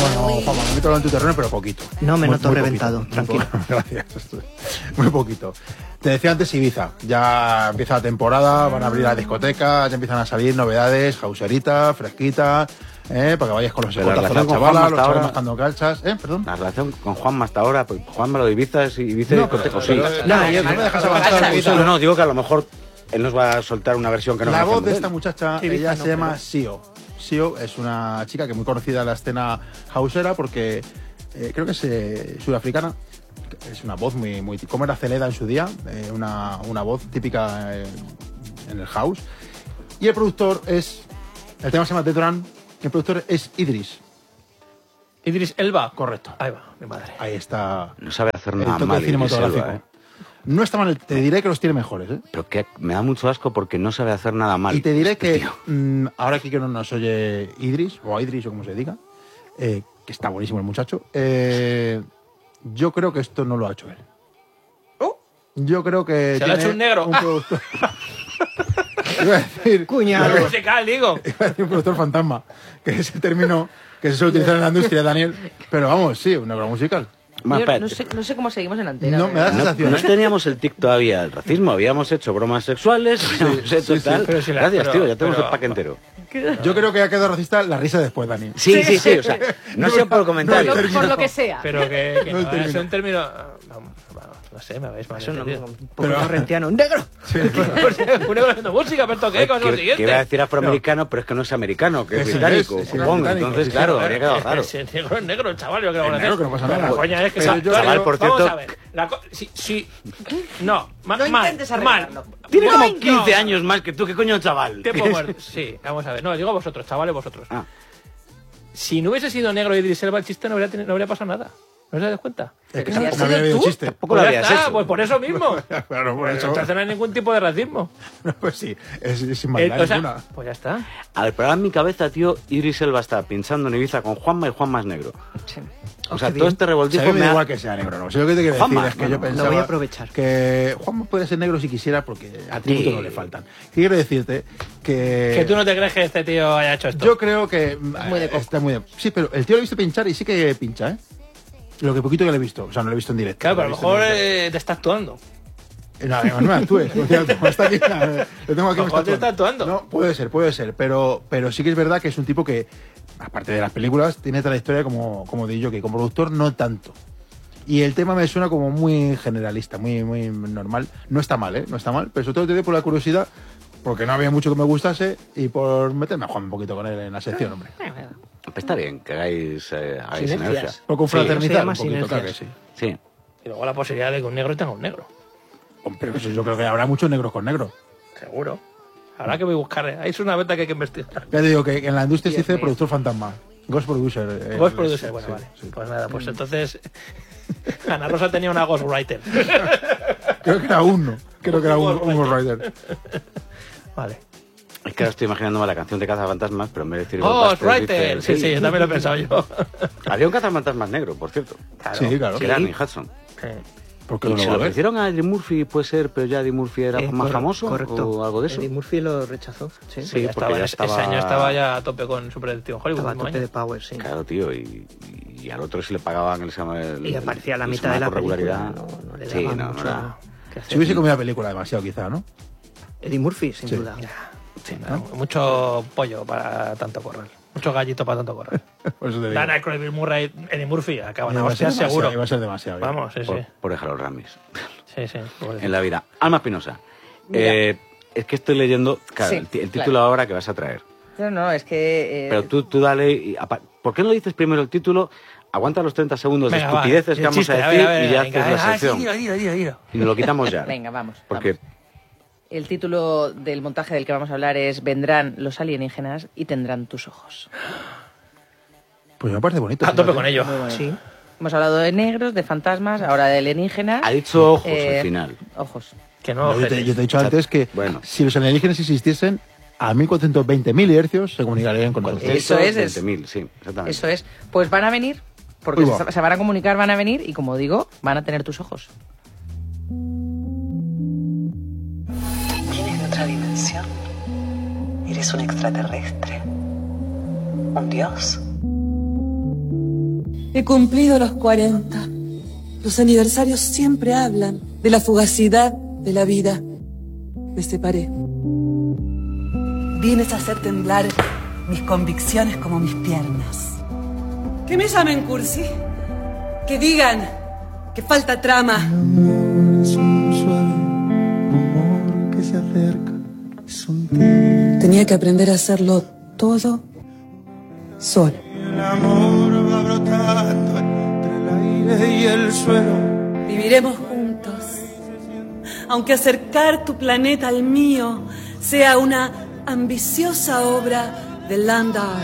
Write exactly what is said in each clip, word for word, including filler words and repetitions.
Bueno, Juanma, me meto en tu terreno, pero poquito. No me muy, noto muy reventado, poquito. tranquilo. Gracias. Muy poquito. Te decía antes Ibiza. Ya empieza la temporada, van a abrir las discotecas, ya empiezan a salir novedades, hauserita, fresquita, ¿eh? Para que vayas con los Pero la escotazos de la relación con chavala, Juanma los hasta chavales ahora- mascando calchas. ¿Eh? Perdón. La relación con Juanma hasta ahora, pues Juanma lo de Ibiza es Ibiza No, y pero- discoteca, sí. pero- no, yo- no me dejas avanzar, Ibiza. No, no, digo que a lo mejor él nos va a soltar una versión que no La voz conocemos de él. esta muchacha, Ibiza ella no, se llama pero- Sio. Sio es una chica que es muy conocida en la escena hausera porque eh, creo que es eh, sudafricana. Es una voz muy, muy... Como era Celeda en su día, eh, una, una voz típica eh, en el house. Y el productor es... El tema se llama Tetran. El productor es Idris. Idris Elba. Correcto. Ahí va, mi madre. Ahí está No sabe hacer el nada toque mal. cinematográfico. Elba, ¿eh? No está mal, te diré que los tiene mejores, ¿eh? Pero que me da mucho asco porque no sabe hacer nada mal. Y te diré este que tío. mm, ahora aquí que no nos oye Idris, o Idris o como se diga, eh, que está buenísimo el muchacho, eh, yo creo que esto no lo ha hecho él. Yo creo que... ¿Se lo ha tiene hecho un negro? Un productor... Iba a decir... Cuñado. Iba Musical, digo. a decir un productor fantasma, que es el término que se suele utilizar en la industria, Daniel. Pero vamos, sí, un negro musical. Más, Yo espérate. no, sé, no sé cómo seguimos en antena. No, me da ¿verdad? No, sensación, no ¿eh? teníamos el tic todavía del racismo, habíamos hecho bromas sexuales, habíamos hecho sí, sí, tal. pero si la- Gracias, pero- tío, ya tenemos pero- el pack entero. Yo creo que ha quedado racista la risa después, Dani. Sí, sí, sí, o sea, no sea por el comentario. Por lo- por lo que sea. Pero que, que No no, termino. es un término... No, no, no sé, me habéis mal Eso no, entendido. un poco correntiano. ¡Negro! Un negro haciendo música, pero ¿esto qué? ¿Qué es lo Que, que siguiente? iba a decir afroamericano, pero es que no es americano, que es Ese británico, es, ese es supongo. británico, Entonces, sí, claro, sí. habría quedado raro. Ese negro es negro, el chaval, yo creo que Es negro, que no pasa nada. La coña es que... Pero sa- yo- Chaval, por vamos cierto- a ver. La co- sí, sí. No, ma- No mal, intentes mal. arreglarlo. Tiene No, como no. quince años más que tú, ¿qué coño, chaval? Tiempo muerto. Sí, vamos a ver. No, digo vosotros, chavales, vosotros. Ah. Si no hubiese sido negro Idris Elba, el chiste no habría, teni- no habría pasado nada. ¿No os dais cuenta? Es que si no, has no había sido habido tú, chiste. Tampoco Pues lo ya habías está, hecho. pues por eso mismo. Claro, por eso. Entonces no hay ningún tipo de racismo. Pues sí, es, es sin Eh, maldad o sea, ninguna. pues ya está. A ver, pero ahora en mi cabeza, tío, Idris Elba está pinchando en Ibiza con Juanma y Juanma es negro. Sí. O sea, qué todo bien. este O sea, a revoltijo mí me me da ha... igual que sea negro, ¿no? O sea, lo que te quiero Juanma, decir es que bueno, yo lo pensaba voy a aprovechar. que Juanma puede ser negro si quisiera porque atributos Sí. no le faltan. Quiero decirte que... Que tú no te crees que este tío haya hecho esto. Yo creo que... muy de eh, coco. está muy de... Sí, pero el tío lo he visto pinchar y sí que pincha, ¿eh? Lo que poquito que le he visto. O sea, no lo he visto en directo. Claro, pero a lo lo he visto en mejor directo. eh, te está actuando. Eh, No, además no me actúes. O sea, como está aquí, eh, lo tengo aquí. A me lo mejor te está actuando. No, puede ser, puede ser. Pero, pero sí que es verdad que es un tipo que, aparte de las películas, tiene trayectoria como, como de jockey. Como productor, no tanto. Y el tema me suena como muy generalista, muy, muy normal. No está mal, ¿eh? No está mal. Pero sobre todo te digo por la curiosidad, porque no había mucho que me gustase y por meterme a jugar un poquito con él en la sección, hombre. Pues está bien que hagáis, eh, hagáis Sinergias. sinergia. Por se confraternizar llama un poquito, claro que sinergias. sí. Sí. Y luego la posibilidad de que un negro tenga un negro. Pero eso yo creo que habrá muchos negros con negros. Seguro. Habrá que buscar. Ahí es una beta que hay que investigar. Ya te digo que en la industria se Dios dice mío. productor fantasma. Ghost producer. eh, Ghost es- producer, bueno, sí, vale. sí. Pues nada, pues entonces. Ana Rosa tenía una ghostwriter. Creo que era uno. Creo que era un, un Ghost Rider. Vale. Es que ahora estoy imaginándome la canción de Cazafantasmas, pero en vez de decir Ghostwriter. Ghostbusters, Sí, dice- sí, yo también lo he pensado yo. Había un Cazafantasmas negro, por cierto. Sí, claro. Que era Ernie Hudson. Sí. ¿Por qué Y no se lo va lo a ver? ofrecieron a Eddie Murphy, puede ser, pero ya Eddie Murphy era Eh, más corre- famoso correcto. o algo de eso. Eddie Murphy lo rechazó. Sí, Sí, Ya porque estaba, ya ese- estaba- Ese año estaba ya a tope con Super Detective Hollywood. estaba a el mismo tope año. de power, sí. Claro, tío, y, y al otro sí le pagaban el, el Y aparecía a la el mitad de la por regularidad. película. No, no le Sí, daba no, no mucho era- que hacer. Si hubiese comido la película demasiado, quizá, ¿no? Eddie Murphy, sin Sí. duda. Sí, no, mucho pollo para tanto correr. Mucho gallito para tanto correr. Por eso te digo. Dan Aykroyd, Bill Murray, Eddie Murphy acaban a Iba a ser hostias demasiado, seguro. Iba a ser demasiado. ya. Vamos, sí, sí. Por, por dejar los Ramis Sí, sí. pobrecito. en la vida. Alma Espinosa. Mira. Eh, es que estoy leyendo claro, Sí, el, ti- el claro. título ahora que vas a traer. No, no, es que... eh, Pero tú, tú dale. Y, apa- ¿por qué no dices primero el título? Aguanta los treinta segundos Venga, de va. estupideces que El vamos chiste, a ver, decir ver, y ya venga, haces la ah, sección. sí, dilo, dilo, dilo, dilo. Y nos lo quitamos ya. Venga, vamos. Porque vamos. El título del montaje del que vamos a hablar es Vendrán los alienígenas y tendrán tus ojos. Pues me parece bonito. A tope fíjate. con ello. Muy bonito. Sí. Hemos hablado de negros, de fantasmas, ahora de alienígenas. ha dicho ojos Eh, al final. Ojos. Que no, No, yo, te, yo te he dicho antes que Bueno. si los alienígenas existiesen, a mil cuatrocientos veinte milihercios se comunicarían con nosotros. Eso es, es- veinte mil, sí, exactamente. Eso es. Pues van a venir, porque Uy, va. se, se van a comunicar, van a venir y como digo, van a tener tus ojos. ¿Vienes de otra dimensión? ¿Eres un extraterrestre? ¿Un dios? He cumplido los cuarenta. Los aniversarios siempre hablan de la fugacidad de la vida. Me separé. Vienes a hacer temblar mis convicciones como mis piernas. Que me llamen cursi. Que digan que falta trama. Es un suave rumor que se acerca. Es un tiro. Tenía que aprender a hacerlo todo solo. El amor va brotando entre el aire y el suelo. Viviremos juntos. Aunque acercar tu planeta al mío sea una ambiciosa obra de Landau.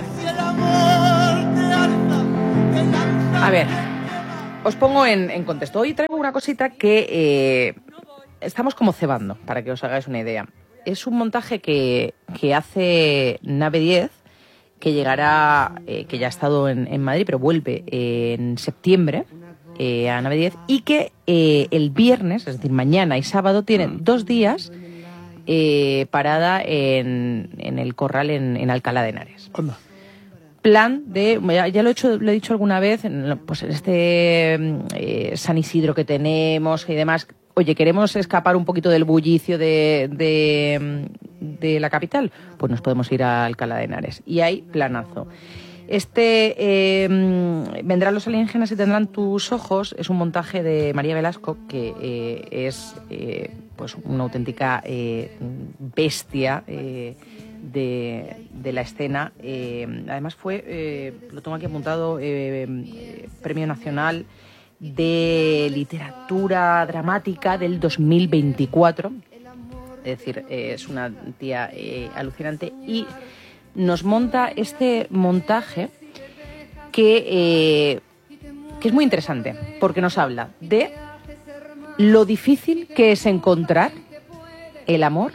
A ver, os pongo en, en contexto. Hoy traigo una cosita que eh, estamos como cebando, para que os hagáis una idea. Es un montaje que, que hace Nave diez, que llegará, eh, que ya ha estado en, en Madrid, pero vuelve eh, en septiembre eh, a Nave diez, y que eh, el viernes, es decir, mañana y sábado, tienen dos días eh, parada en, en el Corral en, en Alcalá de Henares. Onda. Plan de, ya, ya lo he hecho, lo he dicho alguna vez, en, pues en este eh, San Isidro que tenemos y demás. Oye, queremos escapar un poquito del bullicio de, de, de la capital, pues nos podemos ir a Alcalá de Henares. Y hay planazo. Este eh, Vendrán los alienígenas y tendrán tus ojos. Es un montaje de María Velasco, que eh, es eh, pues una auténtica eh, bestia eh, de, de la escena. Eh, además fue, eh, lo tengo aquí apuntado, eh, Premio Nacional de Literatura Dramática del dos mil veinticuatro. Es decir, eh, es una tía eh, alucinante, y nos monta este montaje que, eh, que es muy interesante, porque nos habla de lo difícil que es encontrar el amor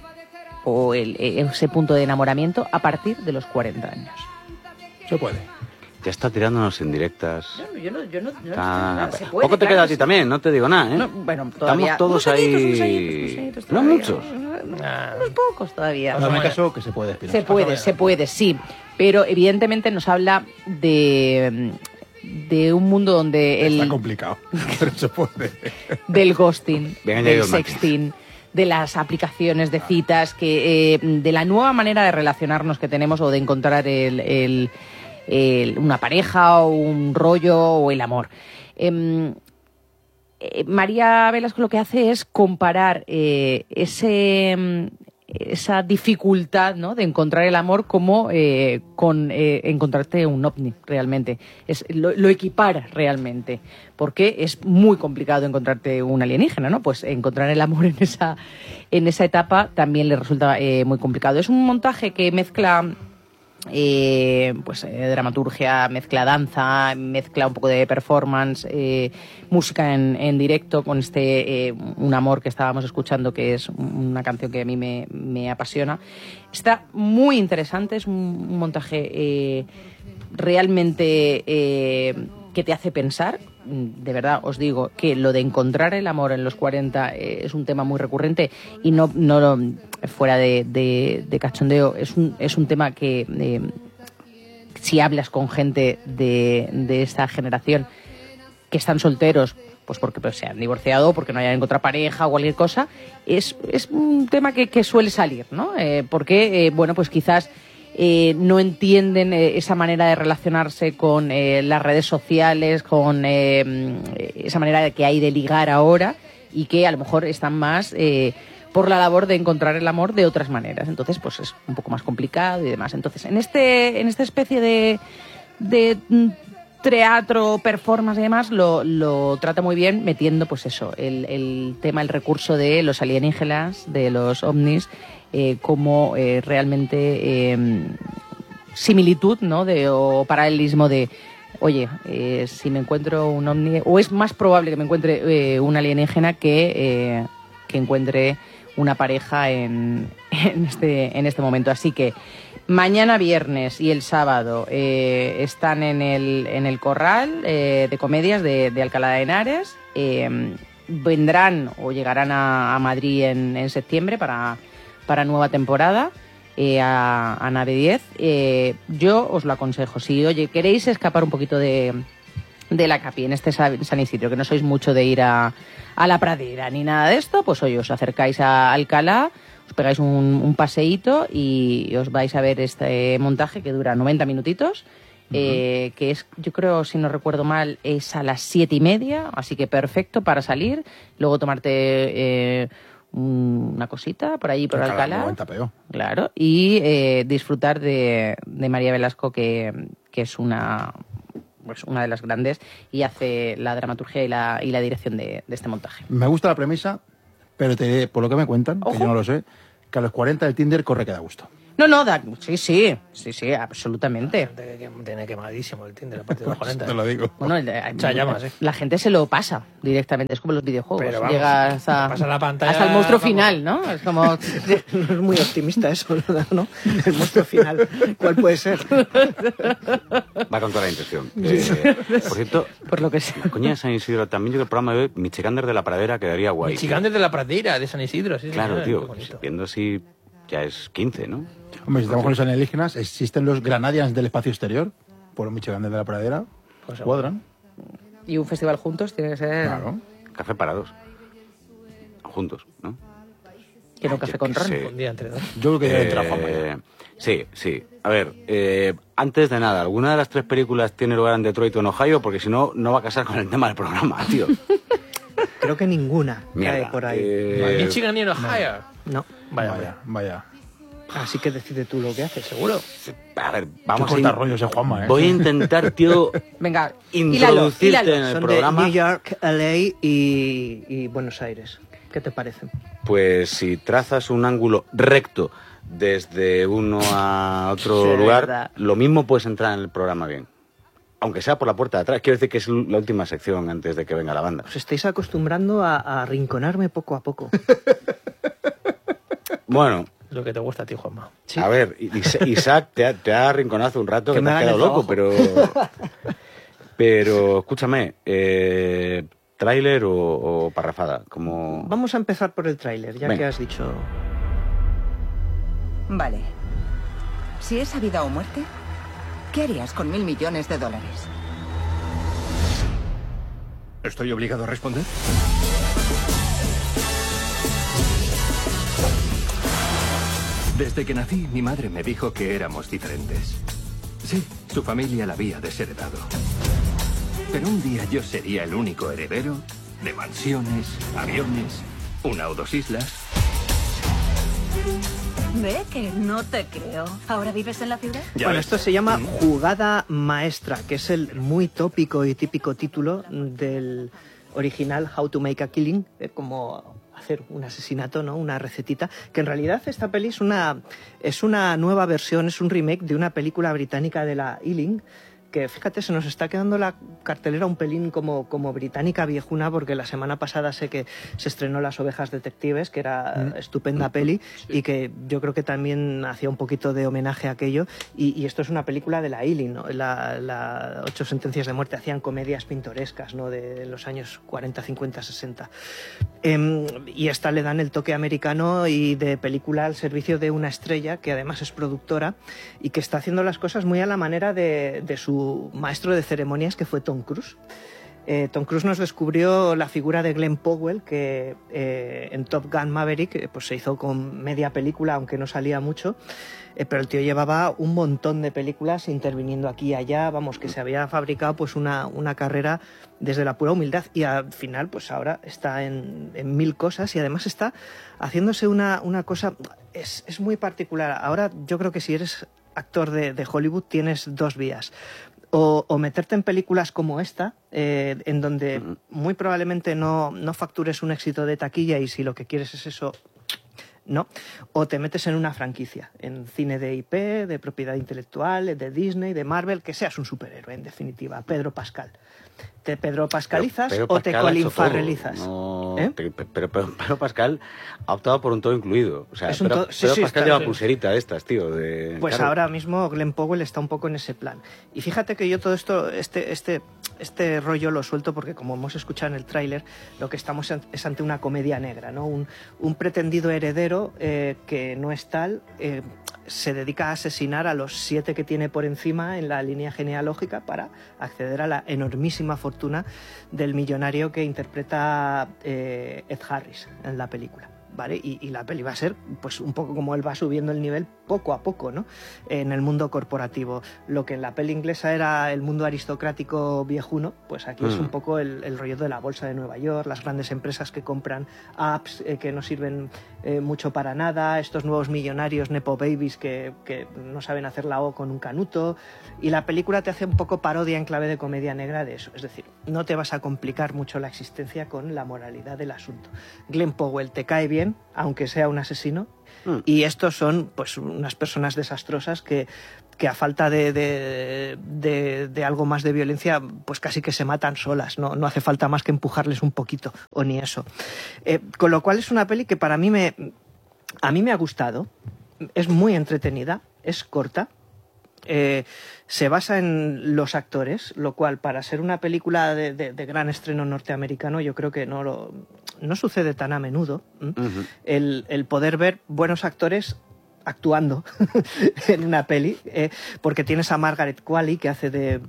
o el, ese punto de enamoramiento a partir de los cuarenta años. Se puede. Ya está tirándonos indirectas. No, yo no, yo no, no Ah, se puede, poco te claro, queda a sí. ti también, no te digo nada, ¿eh? No, bueno, todavía. Estamos todos unos ahí. añitos, unos añitos, unos añitos No todavía. muchos. Unos pocos todavía. Hazme caso que se puede, Espinosa. Se puede, se puede, sí. Pero evidentemente nos habla de, de un mundo donde el... Está complicado, pero se puede. Del ghosting, Venga, del yo, Maki. sexting, de las aplicaciones de citas, que eh, de la nueva manera de relacionarnos que tenemos o de encontrar el, el, el- una pareja o un rollo o el amor. Em, eh, María Velasco lo que hace es comparar eh, ese, mm, esa dificultad, ¿no?, de encontrar el amor como eh, con eh, encontrarte un ovni realmente. Es, lo, lo equipara realmente, porque es muy complicado encontrarte un alienígena, ¿no? Pues encontrar el amor en esa, en esa etapa también le resulta eh, muy complicado. Es un montaje que mezcla... Eh, pues eh, dramaturgia, mezcla danza, mezcla un poco de performance, eh, música en, en directo con este eh, Un amor que estábamos escuchando, que es una canción que a mí me, me apasiona. Está muy interesante, es un, un montaje eh, realmente eh, que te hace pensar. De verdad os digo que lo de encontrar el amor en los cuarenta eh, es un tema muy recurrente, y no, no fuera de, de, de cachondeo, es un, es un tema que eh, si hablas con gente de, de esta generación que están solteros, pues porque pues, se han divorciado, porque no hayan encontrado pareja o cualquier cosa, es, es un tema que, que suele salir, ¿no? Eh, porque, eh, bueno, pues quizás Eh, no entienden eh, esa manera de relacionarse con eh, las redes sociales, con eh, esa manera que hay de ligar ahora, y que a lo mejor están más eh, por la labor de encontrar el amor de otras maneras. Entonces, pues es un poco más complicado y demás. Entonces, en este en esta especie de, de teatro, performance y demás, lo, lo trata muy bien, metiendo pues eso, el, el tema, el recurso de los alienígenas, de los ovnis, Eh, como eh, realmente eh, similitud, ¿no?, de, o paralelismo de, oye, eh, si me encuentro un ovni, o es más probable que me encuentre eh, un alienígena que, eh, que encuentre una pareja en, en, este, en este momento. Así que mañana viernes y el sábado eh, están en el, en el Corral eh, de Comedias de, de Alcalá de Henares. Eh, vendrán o llegarán a, a Madrid en, en septiembre para... para nueva temporada, eh, a, a Nave diez. Eh, yo os lo aconsejo. Si, oye, queréis escapar un poquito de, de la Capi, en este Sa- San Isidro, que no sois mucho de ir a, a la pradera ni nada de esto, pues hoy os acercáis a Alcalá, os pegáis un, un paseíto y os vais a ver este montaje que dura noventa minutitos, uh-huh. eh, que es, yo creo, si no recuerdo mal, es a las siete y media, así que perfecto para salir, luego tomarte eh, un, una cosita por allí, por Alcalá. Alcalá tapeo. Claro, y eh, disfrutar de, de María Velasco, que, que es una... pues una de las grandes, y hace la dramaturgia y la, y la dirección de, de este montaje. Me gusta la premisa, pero te diré, por lo que me cuentan, Ojo. que yo no lo sé, que a los cuarenta el Tinder corre que da gusto. No, no, da, sí, sí, sí, sí, absolutamente. Tiene que- tiene quemadísimo el Tinder a partir de los cuarenta. Te lo digo. Bueno, el- Echa llamas, ¿eh? la gente se lo pasa directamente, es como los videojuegos. Pero vamos, Llegas a, pasa la pantalla, hasta el monstruo vamos. final, ¿no? Es como... No es muy optimista eso, ¿no? El monstruo final. ¿Cuál puede ser? Va con toda la intención. Eh, por cierto, por lo que sea. la coña de San Isidro, también yo creo que el programa de hoy, Michigander de la Pradera quedaría guay. Michigander de la Pradera, de San Isidro, sí, Claro, señor, qué tío, bonito. viendo así ya es quince, ¿no? Hombre, si estamos con los alienígenas, existen los Granadians del espacio exterior, por los Michigander de la Pradera, Pues cuadran. Y un festival juntos tiene que ser... Claro. Café para dos. Juntos, ¿no? Que no café Yo con qué ron. sé. Un día entre dos. Yo creo que debe Eh, entrar fama ya. sí, sí. A ver, eh, antes de nada, ¿alguna de las tres películas tiene lugar en Detroit o en Ohio? Porque si no, no va a casar con el tema del programa, tío. Creo que ninguna Mierda. cae por ahí. Eh, Michigan y en Ohio. No. Vaya, Vaya, vaya. Así que decide tú lo que haces. seguro. a ver, Qué vamos a... corta in- rollos, eh, Juanma, ¿eh? Voy a intentar, tío, Venga, introducirte hílalo, hílalo. en el Son programa. de New York, L A y, y Buenos Aires. ¿Qué te parece? Pues si trazas un ángulo recto desde uno a otro Sí, lugar, verdad. lo mismo puedes entrar en el programa bien. Aunque sea por la puerta de atrás. Quiero decir que es la última sección antes de que venga la banda. Os estáis acostumbrando a, a arrinconarme poco a poco. Bueno, Lo que te gusta a ti, Juanma. Sí. a ver, Is- Isaac te ha, te ha arrinconado un rato Que que, me te has hagan quedado el loco, pero... Pero, escúchame, eh, ¿tráiler o, o parrafada? Como... Vamos a empezar por el tráiler, ya Venga. que has dicho... Vale. Si es a vida o muerte, ¿qué harías con mil millones de dólares? ¿Estoy obligado a responder? Desde que nací, mi madre me dijo que éramos diferentes. Sí, su familia la había desheredado. Pero un día yo sería el único heredero de mansiones, aviones, una o dos islas. Ve que no te creo. ¿Ahora vives en la ciudad? Ya Bueno, ves. esto se llama Jugada Maestra, que es el muy tópico y típico título del original How to Make a Killing, eh, como hacer un asesinato, ¿no? Una recetita, que en realidad esta peli es una, es una nueva versión, es un remake de una película británica de la Ealing, que fíjate, se nos está quedando la cartelera un pelín como, como británica viejuna, porque la semana pasada sé que se estrenó Las ovejas detectives, que era estupenda peli, y que yo creo que también hacía un poquito de homenaje a aquello, y, y esto es una película de la Ealing, ¿no? La, la Ocho sentencias de muerte, hacían comedias pintorescas, ¿no? De los años cuarenta, cincuenta, sesenta. Em, y esta le dan el toque americano y de película al servicio de una estrella que además es productora y que está haciendo las cosas muy a la manera de, de su maestro de ceremonias, que fue Tom Cruise. Eh, Tom Cruise nos descubrió la figura de Glenn Powell, que eh, en Top Gun Maverick eh, pues se hizo con media película, aunque no salía mucho, eh, pero el tío llevaba un montón de películas interviniendo aquí y allá, vamos, que se había fabricado pues una, una carrera desde la pura humildad, y al final pues ahora está en, en mil cosas, y además está haciéndose una, una cosa, es, es muy particular. Ahora yo creo que si eres actor de, de Hollywood tienes dos vías. O, o meterte en películas como esta, eh, en donde muy probablemente no, no factures un éxito de taquilla, y si lo que quieres es eso, no. O te metes en una franquicia, en cine de I P, de propiedad intelectual, de Disney, de Marvel, que seas un superhéroe, en definitiva, Pedro Pascal. ¿Te Pedro Pascalizas Pero- pero o te Pascal ha Colin hecho todo, Farrellizas? no- ¿Eh? Pero, pero- pero- pero Pascal ha optado por un todo incluido. O sea, Es un pero, todo- sí, pero sí, Pascal está- lleva sí. pulserita de estas, tío. De, Pues claro. ahora mismo Glenn Powell está un poco en ese plan. Y fíjate que yo todo esto, este, este, este rollo lo suelto porque, como hemos escuchado en el tráiler, lo que estamos es ante una comedia negra, ¿no? Un, un pretendido heredero eh, que no es tal, eh, se dedica a asesinar a los siete que tiene por encima en la línea genealógica para acceder a la enormísima fortuna del millonario que interpreta eh, Ed Harris en la película. ¿Vale? Y, y la peli va a ser pues un poco como él va subiendo el nivel poco a poco, ¿no? En el mundo corporativo. Lo que en la peli inglesa era el mundo aristocrático viejuno, pues aquí mm. es un poco el, el rollo de la bolsa de Nueva York, las grandes empresas que compran apps eh, que no sirven eh, mucho para nada, estos nuevos millonarios nepo babies que, que no saben hacer la O con un canuto, y la película te hace un poco parodia en clave de comedia negra de eso. Es decir, no te vas a complicar mucho la existencia con la moralidad del asunto. Glenn Powell te cae bien, aunque sea un asesino, mm. y estos son pues unas personas desastrosas que, que a falta de, de, de, de algo más de violencia, pues casi que se matan solas, no, no hace falta más que empujarles un poquito, o ni eso. Eh, con lo cual es una peli que para mí me, a mí me ha gustado, es muy entretenida, es corta, Eh, se basa en los actores, lo cual para ser una película de, de, de gran estreno norteamericano yo creo que no, lo, no sucede tan a menudo. Uh-huh. el, el poder ver buenos actores actuando en una peli, eh, porque tienes a Margaret Qualley que hace de,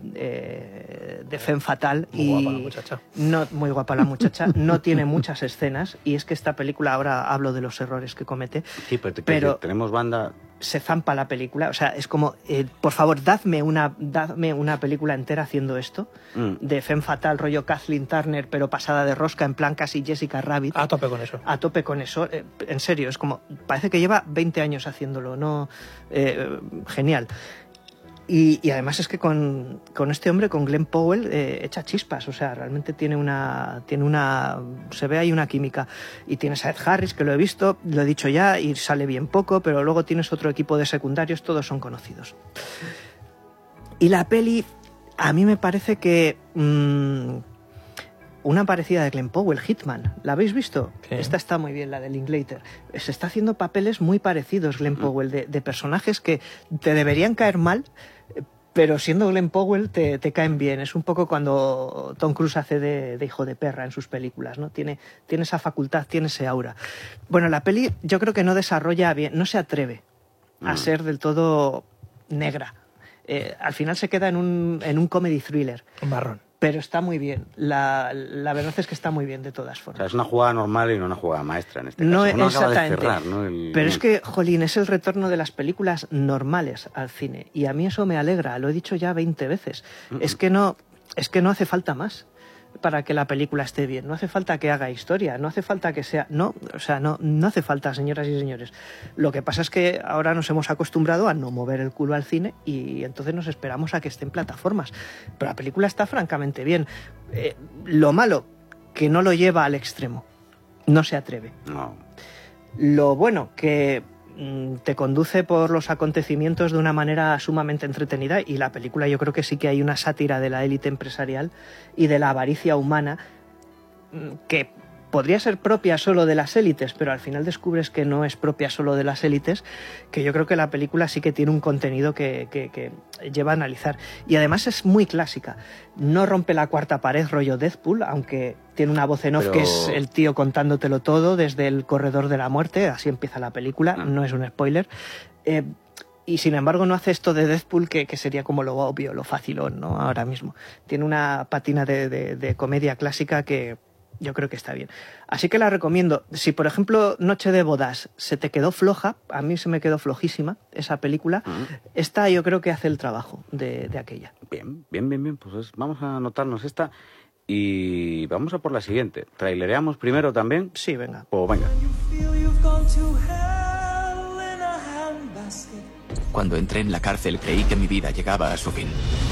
eh, de Femme Fatale. Muy y guapa la muchacha. No, muy guapa la muchacha, no tiene muchas escenas, y es que esta película, ahora hablo de los errores que comete, sí, pero, te, pero tenemos banda... se zampa la película, o sea, es como, eh, por favor, dadme una, dadme una película entera haciendo esto, mm. de Femme Fatale, rollo Kathleen Turner, pero pasada de rosca, en plan casi Jessica Rabbit. A tope con eso. A tope con eso, eh, en serio, es como, parece que lleva veinte años haciéndolo, ¿no? Eh, genial. Y, y además es que con, con este hombre, con Glenn Powell, eh, echa chispas, o sea, realmente tiene una, tiene una, se ve ahí una química. Y tienes a Ed Harris, que lo he visto, lo he dicho ya, y sale bien poco, pero luego tienes otro equipo de secundarios, todos son conocidos. Y la peli, a mí me parece que... Mmm, una parecida de Glenn Powell, Hitman, ¿la habéis visto? Sí. Esta está muy bien, la de Linklater. Se está haciendo papeles muy parecidos, Glenn Powell, de, de personajes que te deberían caer mal, pero siendo Glenn Powell te, te caen bien. Es un poco cuando Tom Cruise hace de, de hijo de perra en sus películas, ¿no? Tiene, tiene esa facultad, tiene ese aura. Bueno, la peli yo creo que no desarrolla bien, no se atreve a ser del todo negra. Eh, al final se queda en un, en un comedy thriller. Un marrón. Pero está muy bien. La, la verdad es que está muy bien de todas formas. O sea, es una jugada normal y no una jugada maestra en este no, caso. No exactamente. acaba de cerrar, ¿no? El... Pero es que, jolín, es el retorno de las películas normales al cine. Y a mí eso me alegra. Lo he dicho ya veinte veces. Uh-uh. Es que no, es que no hace falta más para que la película esté bien. No hace falta que haga historia. No hace falta que sea... No, o sea, no, no hace falta, señoras y señores. Lo que pasa es que ahora nos hemos acostumbrado a no mover el culo al cine y entonces nos esperamos a que esté en plataformas. Pero la película está francamente bien. Eh, lo malo, que no lo lleva al extremo. No se atreve. No. Lo bueno, que te conduce por los acontecimientos de una manera sumamente entretenida, y la película yo creo que sí que hay una sátira de la élite empresarial y de la avaricia humana que podría ser propia solo de las élites, pero al final descubres que no es propia solo de las élites, que yo creo que la película sí que tiene un contenido que, que, que lleva a analizar. Y además es muy clásica. No rompe la cuarta pared rollo Deadpool, aunque tiene una voz en off pero... que es el tío contándotelo todo desde el corredor de la muerte, así empieza la película, no, no es un spoiler. Eh, y sin embargo no hace esto de Deadpool, que, que sería como lo obvio, lo facilón, ¿no? Ahora mismo. Tiene una patina de, de, de comedia clásica que yo creo que está bien. Así que la recomiendo. Si, por ejemplo, Noche de bodas se te quedó floja, a mí se me quedó flojísima esa película, uh-huh. esta yo creo que hace el trabajo de, de aquella. Bien, bien, bien, bien. Pues vamos a anotarnos esta y vamos a por la siguiente. ¿Trailereamos primero también? Sí, venga. Pues venga. Cuando entré en la cárcel creí que mi vida llegaba a su fin.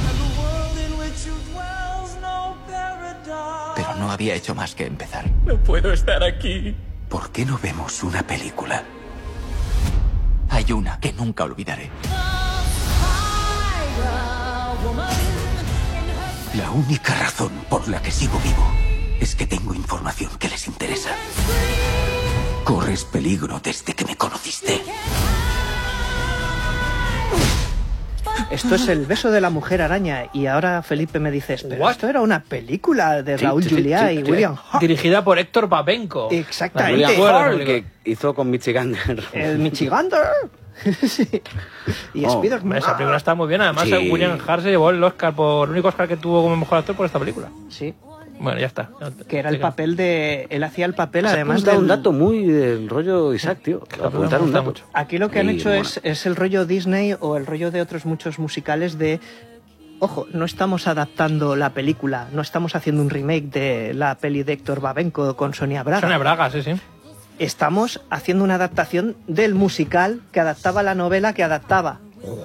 Pero no había hecho más que empezar. No puedo estar aquí. ¿Por qué no vemos una película? Hay una que nunca olvidaré. La única razón por la que sigo vivo es que tengo información que les interesa. Corres peligro desde que me conociste. esto es El beso de la mujer araña. Y ahora Felipe me dice, pero esto era una película de Sí, Raúl sí, sí, Juliá sí, y sí. William Hurt. Dirigida por Héctor Babenco. Exactamente. William Bueno, Hurt, bueno, que hizo con Michigander. El Michigander. Sí. Y Oh, Spider-Man. Esa película está muy bien. Además, Sí. William Hurt se llevó el Oscar por el único Oscar que tuvo como mejor actor por esta película. Sí. Bueno, ya está. Que era el papel de... Él hacía el papel, Se ha además apuntado del... un dato muy del rollo Isaac, tío. Claro, Apuntar me un gusta dato. mucho. Aquí lo que han Y hecho mola. es, es el rollo Disney o el rollo de otros muchos musicales de... Ojo, no estamos adaptando la película, no estamos haciendo un remake de la peli de Héctor Babenco con Sonia Braga. Sonia Braga, sí, sí. Estamos haciendo una adaptación del musical que adaptaba la novela que adaptaba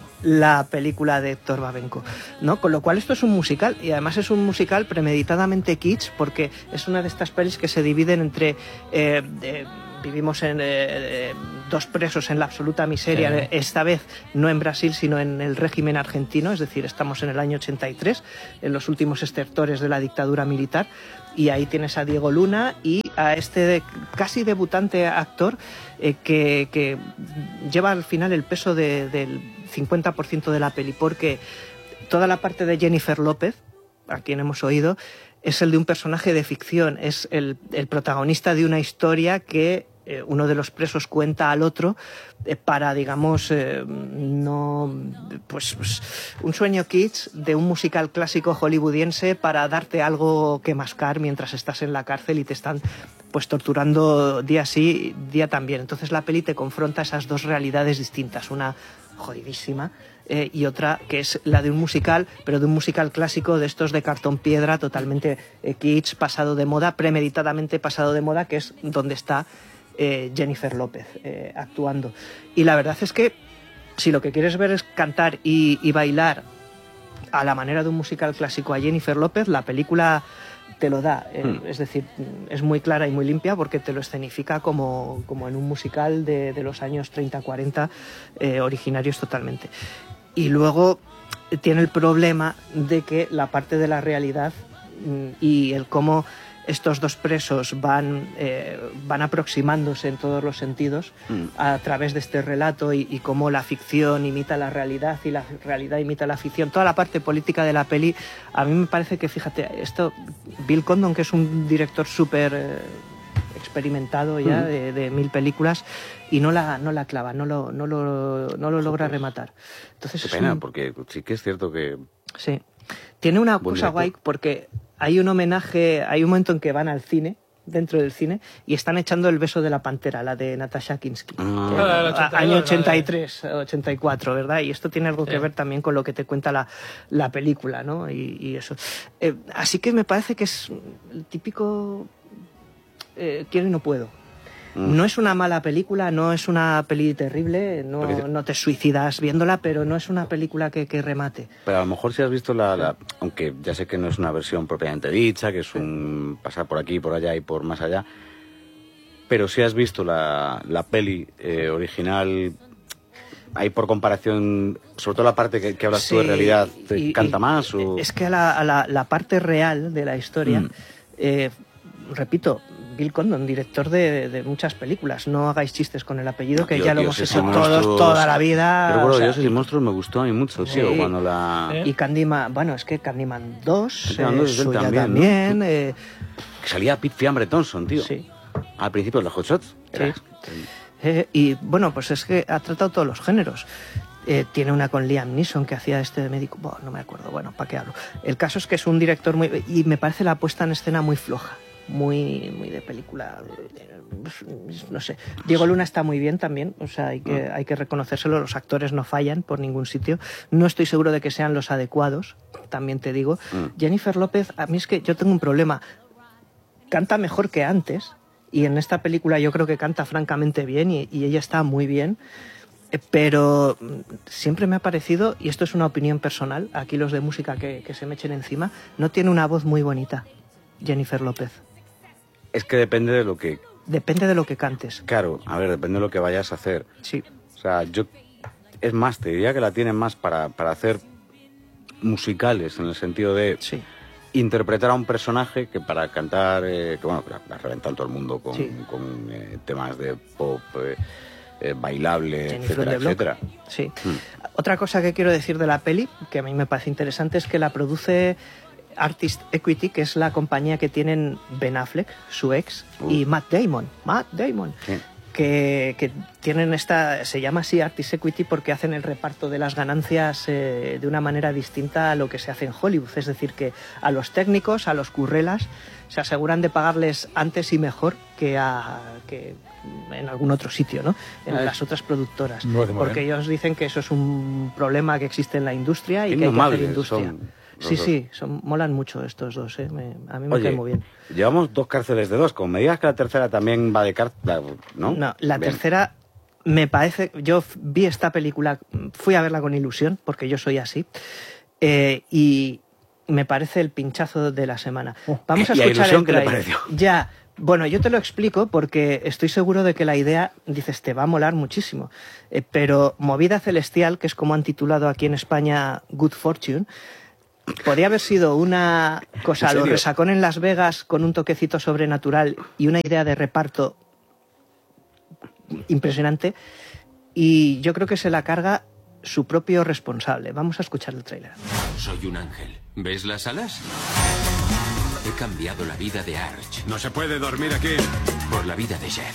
la película de Héctor Babenco, ¿no? Con lo cual esto es un musical y además es un musical premeditadamente kitsch porque es una de estas pelis que se dividen entre eh, eh, vivimos en eh, dos presos en la absoluta miseria, Sí. esta vez no en Brasil sino en el régimen argentino, es decir, estamos en el año ochenta y tres, en los últimos estertores de la dictadura militar, y ahí tienes a Diego Luna y a este de- casi debutante actor eh, que, que lleva al final el peso de- del cincuenta por ciento de la peli, porque toda la parte de Jennifer López, a quien hemos oído, es el de un personaje de ficción, es el, el protagonista de una historia que eh, uno de los presos cuenta al otro eh, para, digamos, eh, no, pues, pues, un sueño kitsch de un musical clásico hollywoodiense para darte algo que mascar mientras estás en la cárcel y te están pues torturando día sí, día también. Entonces la peli te confronta esas dos realidades distintas, una jodidísima eh, y otra que es la de un musical, pero de un musical clásico de estos de cartón piedra, totalmente eh, kitsch, pasado de moda, premeditadamente pasado de moda, que es donde está eh, Jennifer López eh, actuando. Y la verdad es que si lo que quieres ver es cantar y, y bailar a la manera de un musical clásico a Jennifer López, la película te lo da, eh, Mm. es decir, es muy clara y muy limpia porque te lo escenifica como, como en un musical de, de los años treinta cuarenta, eh, originarios totalmente. Y luego eh, tiene el problema de que la parte de la realidad mm, y el cómo estos dos presos van, eh, van aproximándose en todos los sentidos Mm. a través de este relato y, y cómo la ficción imita la realidad y la realidad imita la ficción. Toda la parte política de la peli, a mí me parece que, fíjate, esto, Bill Condon, que es un director súper eh, experimentado ya Mm. de, de mil películas, y no la, no la clava, no lo, no lo, no lo logra rematar. Entonces Qué es pena, un- porque sí que es cierto que... Sí. Tiene una Buen cosa director. guay porque hay un homenaje, hay un momento en que van al cine, dentro del cine, y están echando El beso de la pantera, la de Natasha Kinski. Ah. Eh, Ah, la del ochenta y dos, año la de- ochenta y tres, ochenta y cuatro, ¿verdad? Y esto tiene algo Sí. que ver también con lo que te cuenta la, la película, ¿no? Y, y eso. Eh, así que me parece que es el típico eh, quiero y no puedo. Mm. No es una mala película, no es una peli terrible, no, Porque- no te suicidas viéndola, pero no es una película que, que remate. Pero a lo mejor si has visto la, la- Aunque ya sé que no es una versión propiamente dicha, que es un pasar por aquí, por allá y por más allá, pero si has visto la, la peli eh, original, ahí por comparación, sobre todo la parte que, que hablas tú de Sí, realidad, ¿te y- canta y- más? O... Es que a la, a la- la parte real de la historia, Mm. eh, repito, Bill Condon, director de, de muchas películas, no hagáis chistes con el apellido, que Yo, ya lo tío, hemos Dioses hecho y todos Monstruos- toda la vida. Pero bueno, o sea, Dioses y Monstruos me gustó a mí mucho, tío, Sí. cuando la... Sí. y Candyman, bueno, es que Candyman dos, Candyman eh, dos es él suya también, también, ¿no? eh, Que salía Pete Fiambre Thompson, tío. sí. Al principio de los Hot Shots. Sí. Era- Eh, y bueno, pues es que ha tratado todos los géneros. Eh, tiene una con Liam Neeson que hacía este de médico. Bueno, no me acuerdo, bueno, ¿para qué hablo? El caso es que es un director muy. Y me parece la puesta en escena muy floja. Muy, muy de película. eh, No sé. Diego Luna está muy bien también. O sea, hay que, hay que reconocérselo. Los actores no fallan por ningún sitio. No estoy seguro de que sean los adecuados. También te digo. Mm. Jennifer López, a mí es que yo tengo un problema. Canta mejor que antes. Y en esta película yo creo que canta francamente bien y, y ella está muy bien. Eh, Pero mm, siempre me ha parecido, y esto es una opinión personal, aquí los de música que, que se me echen encima, no tiene una voz muy bonita, Jennifer López. Es que depende de lo que... Depende de lo que cantes. Claro, a ver, depende de lo que vayas a hacer. Sí. O sea, yo... Es más, te diría que la tienen más para, para hacer musicales, en el sentido de Sí. interpretar a un personaje que para cantar, eh, que bueno, que la, la reventan todo el mundo con, Sí. con eh, temas de pop, eh, eh, bailable, Jennifer etcétera, de Block. etcétera. Sí. Mm. Otra cosa que quiero decir de la peli, que a mí me parece interesante, es que la produce Artist Equity, que es la compañía que tienen Ben Affleck, su ex, Uh. y Matt Damon. Matt Damon. Sí. Que, que tienen esta, se llama así Artist Equity porque hacen el reparto de las ganancias eh, de una manera distinta a lo que se hace en Hollywood. Es decir, que a los técnicos, a los currelas, se aseguran de pagarles antes y mejor que, a, que en algún otro sitio, ¿no? En Ah, las otras productoras. me parece muy Porque bien. ellos dicen que eso es un problema que existe en la industria y que hay que Indomables hacer industria. son los Sí, dos. sí, son, molan mucho estos dos, ¿eh? Me- a mí me Oye, cae muy bien. llevamos dos cárceles de dos. Como me digas que la tercera también va de cárcel, ¿no? No, la Bien. tercera me parece. Yo f- vi esta película, fui a verla con ilusión, porque yo soy así, eh, y me parece el pinchazo de la semana. Vamos a ¿Y a escuchar ilusión el qué le tráiler. pareció? Ya. Bueno, yo te lo explico porque estoy seguro de que la idea, dices, te va a molar muchísimo. Eh, pero Movida Celestial, que es como han titulado aquí en España Good Fortune, podría haber sido una cosa, ¿En lo serio? resacón en Las Vegas con un toquecito sobrenatural y una idea de reparto impresionante, y yo creo que se la carga su propio responsable. Vamos a escuchar el tráiler. Soy un ángel. ¿Ves las alas? He cambiado la vida de Arch. No se puede dormir aquí. Por la vida de Jeff.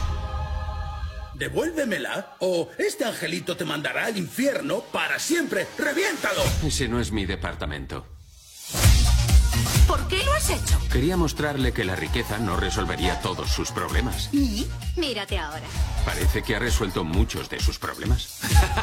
Devuélvemela o este angelito te mandará al infierno para siempre. ¡Reviéntalo! Ese no es mi departamento. ¿Por qué lo has hecho? Quería mostrarle que la riqueza no resolvería todos sus problemas. ¿Y? Mírate ahora. Parece que ha resuelto muchos de sus problemas.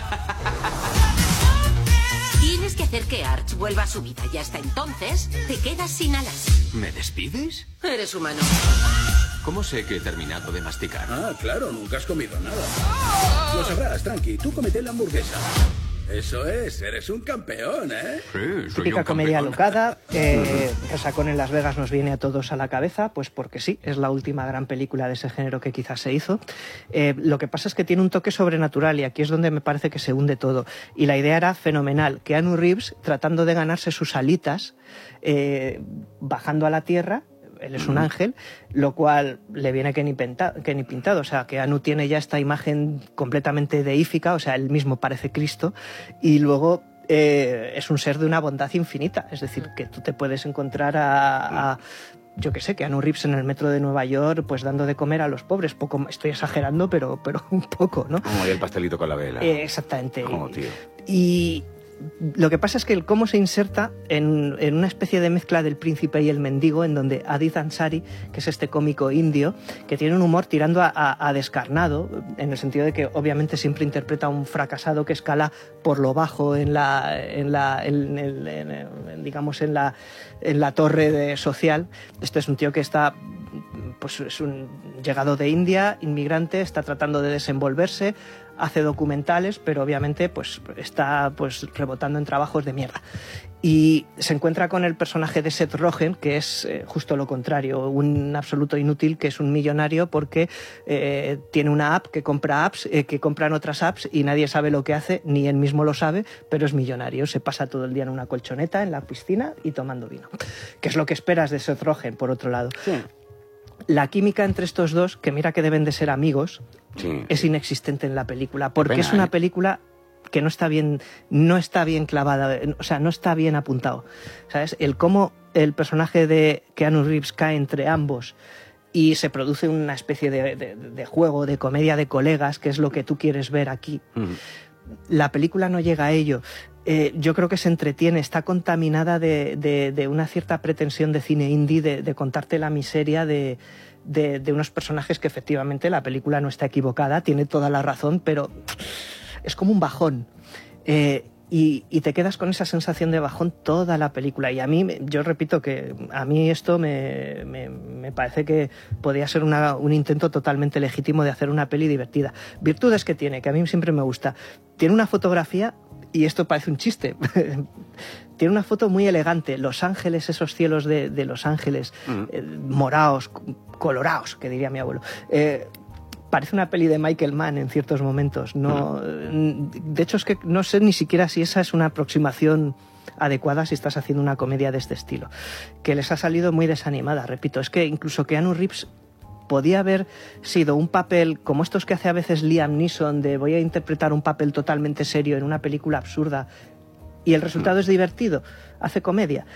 Tienes que hacer que Arch vuelva a su vida y hasta entonces te quedas sin alas. ¿Me despides? Eres humano. ¿Cómo sé que he terminado de masticar? Ah, claro, nunca has comido nada. Lo sabrás, tranqui. Tú comete la hamburguesa. Eso es, eres un campeón, ¿eh? Sí, soy Típica un comedia campeón. alocada. Eh, Resacón en Las Vegas nos viene a todos a la cabeza, pues porque sí, es la última gran película de ese género que quizás se hizo. Eh, lo que pasa es que tiene un toque sobrenatural y aquí es donde me parece que se hunde todo. Y la idea era fenomenal. Keanu Reeves tratando de ganarse sus alitas, eh, bajando a la tierra. Él es un ángel, lo cual le viene que ni, penta- que ni pintado. O sea, que Anu tiene ya esta imagen completamente deífica, o sea, él mismo parece Cristo, y luego eh, es un ser de una bondad infinita. Es decir, que tú te puedes encontrar a... a yo qué sé, que Keanu Reeves en el metro de Nueva York, pues dando de comer a los pobres. Poco, estoy exagerando, pero, pero un poco, ¿no? Como ahí el pastelito con la vela. Eh, exactamente. Como, tío. Y lo que pasa es que el cómo se inserta en, en una especie de mezcla del príncipe y el mendigo, en donde Adit Ansari, que es este cómico indio, que tiene un humor tirando a, a- a descarnado, en el sentido de que obviamente siempre interpreta a un fracasado que escala por lo bajo en la, en la, en el- en el- en, digamos, en la, en la torre de social. Este es un tío que está, pues es un llegado de India, inmigrante, está tratando de desenvolverse, hace documentales, pero obviamente pues está pues rebotando en trabajos de mierda. Y se encuentra con el personaje de Seth Rogen, que es eh, justo lo contrario, un absoluto inútil, que es un millonario porque eh, tiene una app que compra apps, eh, que compran otras apps y nadie sabe lo que hace, ni él mismo lo sabe, pero es millonario. Se pasa todo el día en una colchoneta, en la piscina y tomando vino. Que es lo que esperas de Seth Rogen, por otro lado. La química entre estos dos, que mira que deben de ser amigos, Sí. es inexistente en la película, porque Pena, es una ¿eh? película que no está bien, no está bien clavada, o sea, no está bien apuntado. ¿Sabes? El cómo el personaje de Keanu Reeves cae entre ambos y se produce una especie de, de- de juego, de comedia de colegas, que es lo que tú quieres ver aquí. La película no llega a ello. Eh, yo creo que se entretiene, está contaminada de, de- de una cierta pretensión de cine indie, de, de contarte la miseria de, de- de unos personajes que efectivamente la película no está equivocada, tiene toda la razón, pero es como un bajón. Eh, y, y te quedas con esa sensación de bajón toda la película. Y a mí, me- yo repito que a mí esto me, me- me parece que podría ser una- un intento totalmente legítimo de hacer una peli divertida. Virtudes que tiene, que a mí siempre me gusta. Tiene una fotografía, y esto parece un chiste, tiene una foto muy elegante. Los ángeles, esos cielos de, de Los Ángeles, eh, moraos, coloraos, que diría mi abuelo. Eh, Parece una peli de Michael Mann en ciertos momentos. No, de hecho, es que no sé ni siquiera si esa es una aproximación adecuada si estás haciendo una comedia de este estilo. Que les ha salido muy desanimada, repito. Es que incluso Keanu Reeves podía haber sido un papel como estos que hace a veces Liam Neeson, de voy a interpretar un papel totalmente serio en una película absurda y el resultado es divertido, hace comedia.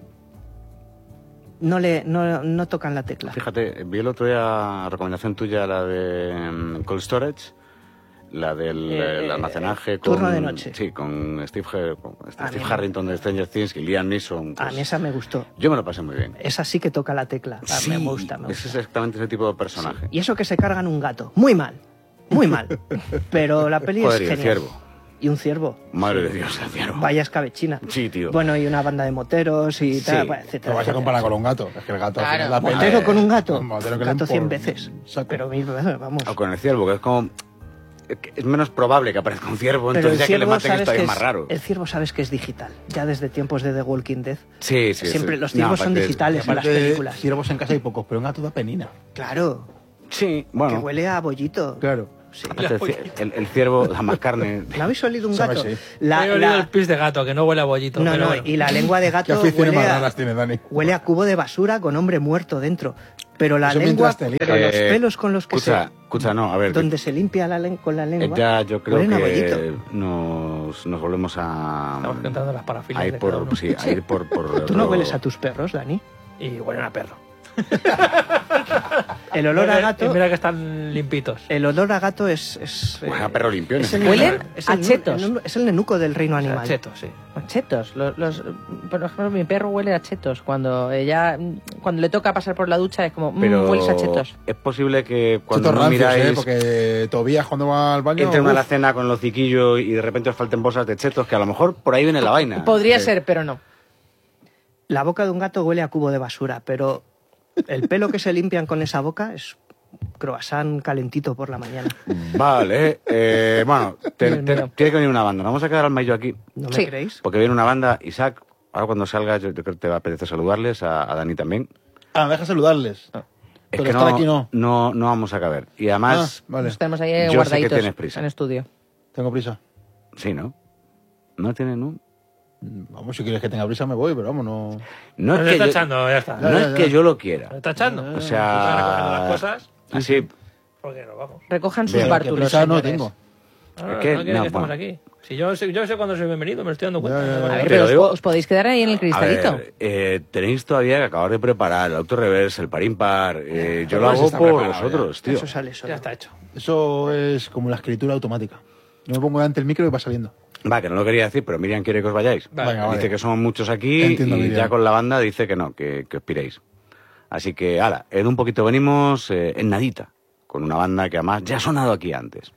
No le no, no tocan la tecla. Fíjate, vi el otro día recomendación tuya, la de um, Cold Storage, la del Eh, el almacenaje con, Turno de noche. Sí, con Steve, Har- con A Steve mí- Harrington de Stranger Things y Liam Neeson. A pues, mí esa me gustó. yo me lo pasé muy bien. Esa sí que toca la tecla. Ah, Sí, me gusta, me es gusta. exactamente ese tipo de personaje. Y eso que se cargan un gato. Muy mal. Muy mal. Pero la peli Joder, y es el genial. ciervo. Y un ciervo. Madre de Dios, el ciervo. Vaya escabechina. Sí, tío. Bueno, y una banda de moteros y tal, Sí. bueno, etcétera. Lo vas a etcétera. comparar con un gato. Es que el gato al Claro. final la peli- Motero con un gato. Motero que Gato le cien por- veces. Pero mil veces, vamos. O con el ciervo, que es como... Es menos probable que aparezca un ciervo, Pero entonces el ya que le ciervo maten sabes está que bien es- más raro. El ciervo sabes que es digital. Ya desde tiempos de The Walking Dead. Sí, sí. Siempre sí. los No, ciervos son aparte- digitales en las Aparte, películas. ciervos en casa hay pocos, pero un gato da penina. Claro. Sí, bueno. Que huele a bollito. Claro. Aparte, el, cier- el- el ciervo da más carne. ¿No habéis olido un Sabe, gato? sí. La- He olido la- el pis de gato, que no huele a bollito. No, pero no, bueno. y la lengua de ¿Qué gato aficiones huele más a, raras tiene Dani? huele a cubo de basura con hombre muerto dentro. Pero la Eso lengua, mientras te lías. pero los Eh, pelos con los que Escucha, se... escucha, no, a ver. Donde se limpia la len- con la eh, lengua, Ya yo creo huelen a que bollito. nos, nos volvemos a... Estamos contando las parafilias a ir de cada uno. por, sí, a ir por, por ¿Tú no otro- hueles a tus perros, Dani? Y huelen a perro. El olor a Y gato... mira que están limpitos. El olor a gato es... es Huele a perro limpio. es ¿no? el, ¿Huelen es el a nu- chetos? el nu- es el nenuco del reino animal. Cheto, sí. Chetos. Los, los- por ejemplo, mi perro huele a chetos. Cuando ella, cuando le toca pasar por la ducha es como, mmm, Pero hueles a chetos. es posible que cuando Chetos no rancios, miráis... ¿eh? Porque Tobías cuando va al baño... Entren a la uf, cena con los ciquillos y de repente os falten bolsas de chetos, que a lo mejor por ahí viene la vaina. Podría Sí. ser, pero no. La boca de un gato huele a cubo de basura, pero el pelo que se limpian con esa boca es croissant calentito por la mañana. Vale, eh, bueno, te- Dios te- mío. tiene que venir una banda. Nos vamos a quedar al mayo aquí. ¿No me Sí. creéis? Porque viene una banda, Isaac. Ahora cuando salgas, yo, yo creo que te va a apetecer saludarles, a, a Dani también. Ah, deja saludarles. Es Pero que estar no, aquí no. no, no vamos a caber. Y además, Ah, vale. Nos tenemos ahí Yo sé que guardaditos tienes prisa. en estudio. Tengo prisa. sí, ¿no? No tiene, ¿no? Vamos, si quieres que tenga prisa me voy, pero vamos, no... No Nos es que, está yo, echando, ya está. no Ya, es ya, que ya. yo lo quiera. Nos está echando. O Estamos recogiendo las sea, cosas así, porque nos vamos. Recojan sus Bien, Que bártulos, prisa no señores. tengo. No, no, Es que- no quieren no, que estamos bueno. aquí. Si yo, sé- yo sé cuándo soy bienvenido, me lo estoy dando cuenta. Ya, ya, ya. A ver, Pero pero os, digo- os podéis quedar ahí en el a cristalito. ver, eh, tenéis todavía que acabar de preparar el auto-reverse, el par-impar. Eh, yo lo Pero eso hago está por preparado vosotros, tío. Eso sale solo. Ya está hecho. Eso es como la escritura automática. Yo me pongo delante el micro y va saliendo. Va, que no lo quería decir, pero Miriam quiere que os vayáis. Vale. Venga, vale. Dice que somos muchos aquí Entiendo, y Miriam. ya con la banda dice que no, que, que os piréis. Así que, ala, en un poquito venimos eh, en nadita, con una banda que además ya ha sonado aquí antes.